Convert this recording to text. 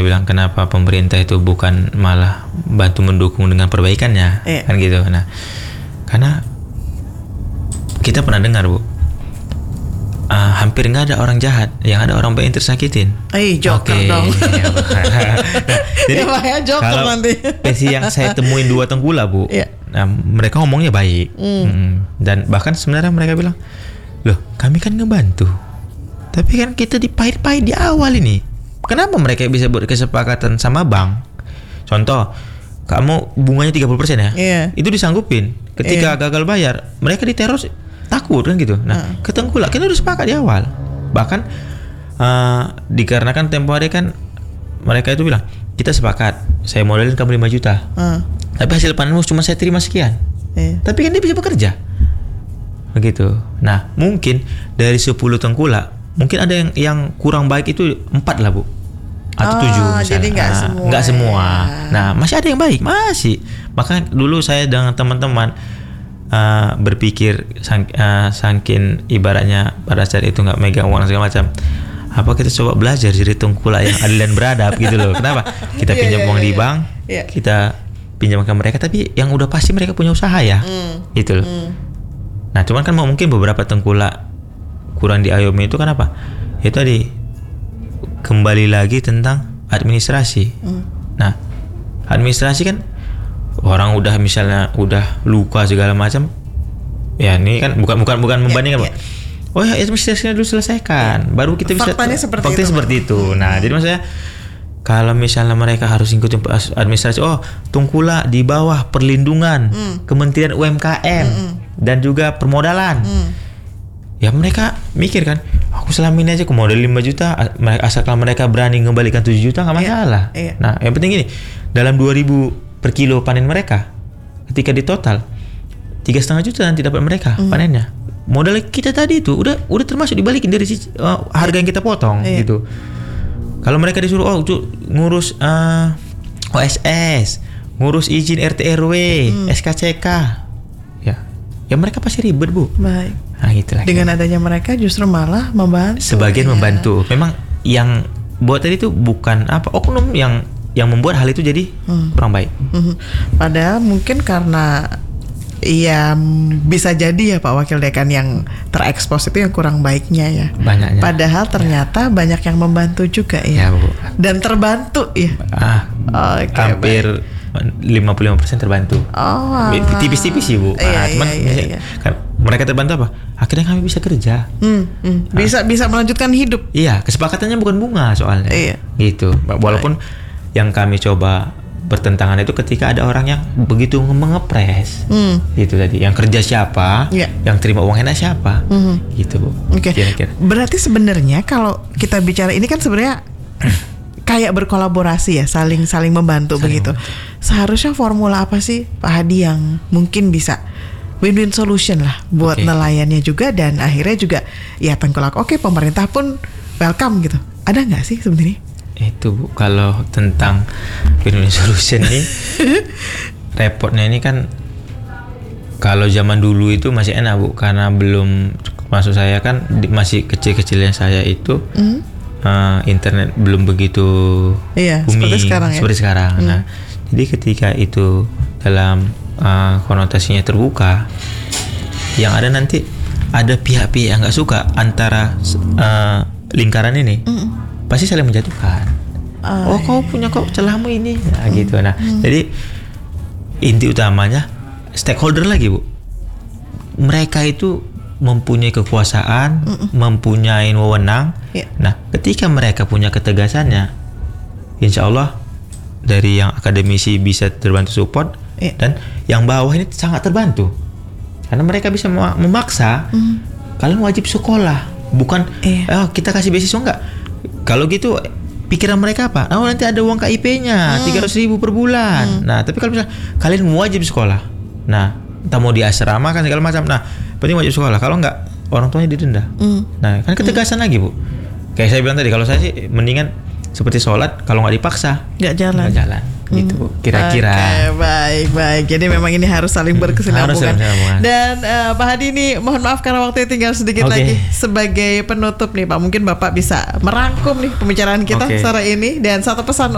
bilang kenapa pemerintah itu bukan malah bantu mendukung dengan perbaikannya, kan gitu. Nah, karena kita pernah dengar Bu, hampir nggak ada orang jahat, yang ada orang baik yang tersakitin. Joker dong. Nah, jadi Joker kalau nanti. versi yang saya temuin 2 tengkulak Bu, nah, mereka ngomongnya baik, dan bahkan sebenarnya mereka bilang, loh kami kan ngebantu, tapi kan kita dipahit-pahit di awal ini. Kenapa mereka bisa buat kesepakatan sama bank? Contoh, kamu bunganya 30% ya, itu disanggupin. Ketika gagal bayar, mereka diteror, takut kan gitu. Nah, ketengkulak kita udah sepakat di awal. Bahkan dikarenakan tempo hari kan mereka itu bilang, kita sepakat, saya modalin kamu 5 juta. Tapi hasil panenmu cuma saya terima sekian. Tapi kan dia bisa bekerja. Begitu. Nah, mungkin dari 10 tengkulak, mungkin ada yang kurang baik itu 4 lah Bu. Atau 7 misalnya. Jadi nggak semua. Nah, masih ada yang baik, masih. Makanya dulu saya dengan teman-teman berpikir saking ibaratnya pada saat itu nggak megang uang segala macam, apa kita coba belajar dari tengkulak yang adil dan beradab gitu loh. Kenapa? Kita pinjam uang di bank, kita pinjam ke mereka, tapi yang udah pasti mereka punya usaha ya, gitu loh. Nah, cuman kan mungkin beberapa tengkulak kurang diayomi itu kan apa? Itu tadi kembali lagi tentang administrasi. Nah, administrasi kan orang udah misalnya udah luka segala macam, ya ini kan bukan membandingkan, oh ya administrasinya dulu selesaikan, baru kita bisa. Faktanya seperti itu. Nah, jadi maksudnya kalau misalnya mereka harus ikutin administrasi, tengkulak di bawah perlindungan Kementerian UMKM dan juga permodalan, ya mereka mikir kan, aku selama ini aja aku modal 5 juta, asalkan mereka berani mengembalikan 7 juta nggak masalah. Nah, yang penting gini, dalam 2.000 per kilo panen mereka, ketika di total 3,5 juta nanti dapat mereka panennya. Modal kita tadi itu udah termasuk dibalikin dari harga yang kita potong gitu. Kalau mereka disuruh ngurus OSS, ngurus izin RT RW, SKCK, ya mereka pasti ribet Bu. Baik. Nah, itulah. Dengan adanya mereka justru malah membantu. Sebagian membantu. Memang yang buat tadi itu bukan oknum yang membuat hal itu jadi kurang baik. Padahal mungkin karena bisa jadi ya Pak Wakil Dekan, yang terekspos itu yang kurang baiknya ya. Banyaknya. Padahal ternyata banyak yang membantu juga ya. Bu. Dan terbantu ya. Hampir 55% terbantu. Tipis-tipis sih Bu. Cuman kan mereka terbantu apa? Akhirnya kami bisa kerja. Bisa melanjutkan hidup. Iya, kesepakatannya bukan bunga soalnya. Gitu. Walaupun yang kami coba bertentangan itu ketika ada orang yang begitu mengepres. Gitu tadi. Yang kerja siapa? Yang terima uang enak siapa? Gitu Bu. Kira-kira. Berarti sebenarnya kalau kita bicara ini kan sebenarnya kayak berkolaborasi ya, saling membantu begitu. Seharusnya formula apa sih Pak Hadi yang mungkin bisa win-win solution lah buat nelayannya juga, dan akhirnya juga ya tengkulak pemerintah pun welcome gitu. Ada nggak sih sebenarnya? Itu Bu, kalau tentang win-win solution ini repotnya ini kan, kalau zaman dulu itu masih enak Bu, karena belum, maksud saya kan masih kecil-kecilnya saya itu internet belum begitu booming seperti sekarang. Nah, jadi ketika itu dalam konotasinya terbuka, yang ada nanti ada pihak-pihak yang nggak suka antara lingkaran ini, pasti saling menjatuhkan. Kau punya celahmu ini, gitu. Nah, jadi inti utamanya stakeholder lagi Bu. Mereka itu mempunyai kekuasaan, mempunyai wewenang. Nah, ketika mereka punya ketegasannya, insya Allah dari yang akademisi bisa terbantu support, dan yang bawah ini sangat terbantu, karena mereka bisa memaksa kalian wajib sekolah, bukan kita kasih beasiswa enggak. Kalau gitu pikiran mereka apa? Nanti ada uang KIP-nya 300.000 per bulan. Nah, tapi kalau misalnya kalian wajib sekolah, nah entah mau di asrama kan segala macam, nah penting wajib sekolah. Kalau enggak, orang tuanya didenda. Nah, kan ketegasan lagi Bu. Kayak saya bilang tadi, kalau saya sih mendingan seperti sholat, kalau nggak dipaksa nggak jalan. Gitu Bu, kira-kira. Baik. Jadi memang ini harus saling berkesinambungan. Dan Pak Hadi ini mohon maaf karena waktunya tinggal sedikit lagi. Sebagai penutup nih Pak, mungkin Bapak bisa merangkum nih pembicaraan kita sore ini, dan satu pesan